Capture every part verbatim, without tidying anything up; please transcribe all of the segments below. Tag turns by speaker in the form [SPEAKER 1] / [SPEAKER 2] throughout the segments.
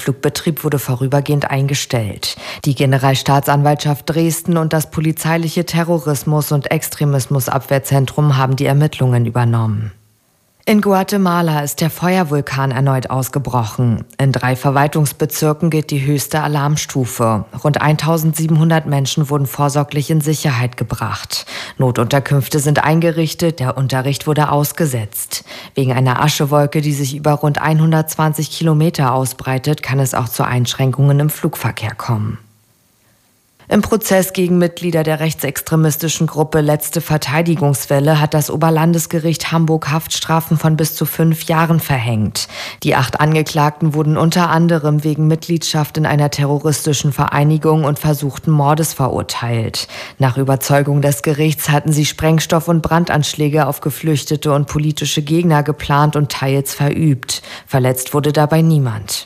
[SPEAKER 1] Flugbetrieb wurde vorübergehend eingestellt. Die Generalstaatsanwaltschaft Dresden und das polizeiliche Terrorismus- und Extremismusabwehrzentrum haben die Ermittlungen übernommen. In Guatemala ist der Feuervulkan erneut ausgebrochen. In drei Verwaltungsbezirken gilt die höchste Alarmstufe. Rund eintausendsiebenhundert Menschen wurden vorsorglich in Sicherheit gebracht. Notunterkünfte sind eingerichtet, der Unterricht wurde ausgesetzt. Wegen einer Aschewolke, die sich über rund hundertzwanzig Kilometer ausbreitet, kann es auch zu Einschränkungen im Flugverkehr kommen. Im Prozess gegen Mitglieder der rechtsextremistischen Gruppe Letzte Verteidigungswelle hat das Oberlandesgericht Hamburg Haftstrafen von bis zu fünf Jahren verhängt. Die acht Angeklagten wurden unter anderem wegen Mitgliedschaft in einer terroristischen Vereinigung und versuchten Mordes verurteilt. Nach Überzeugung des Gerichts hatten sie Sprengstoff- und Brandanschläge auf Geflüchtete und politische Gegner geplant und teils verübt. Verletzt wurde dabei niemand.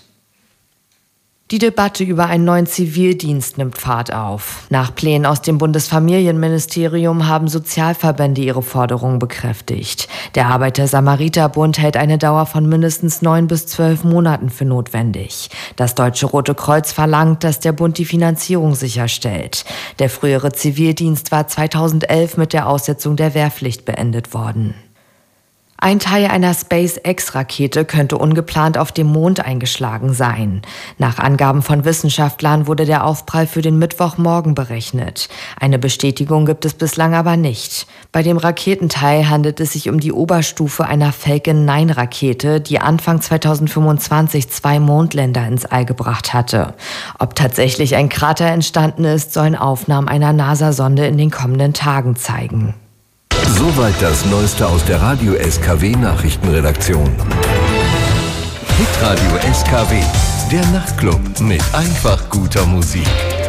[SPEAKER 1] Die Debatte über einen neuen Zivildienst nimmt Fahrt auf. Nach Plänen aus dem Bundesfamilienministerium haben Sozialverbände ihre Forderungen bekräftigt. Der Arbeiter-Samariter-Bund hält eine Dauer von mindestens neun bis zwölf Monaten für notwendig. Das Deutsche Rote Kreuz verlangt, dass der Bund die Finanzierung sicherstellt. Der frühere Zivildienst war zweitausendelf mit der Aussetzung der Wehrpflicht beendet worden. Ein Teil einer SpaceX-Rakete könnte ungeplant auf dem Mond eingeschlagen sein. Nach Angaben von Wissenschaftlern wurde der Aufprall für den Mittwochmorgen berechnet. Eine Bestätigung gibt es bislang aber nicht. Bei dem Raketenteil handelt es sich um die Oberstufe einer Falcon neun Rakete, die Anfang zweitausendfünfundzwanzig zwei Mondländer ins All gebracht hatte. Ob tatsächlich ein Krater entstanden ist, sollen Aufnahmen einer NASA-Sonde in den kommenden Tagen zeigen.
[SPEAKER 2] Soweit das Neueste aus der Radio S K W Nachrichtenredaktion. Hitradio S K W, der Nachtclub mit einfach guter Musik.